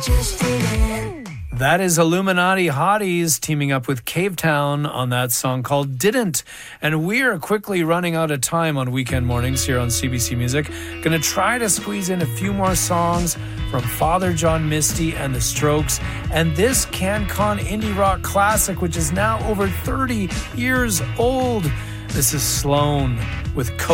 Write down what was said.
just didn't. That is Illuminati Hotties teaming up with Cavetown on that song called Didn't. And we are quickly running out of time on weekend mornings here on CBC Music. Going to try to squeeze in a few more songs from Father John Misty and the Strokes. And this CanCon indie rock classic, which is now over 30 years old. This is Sloan with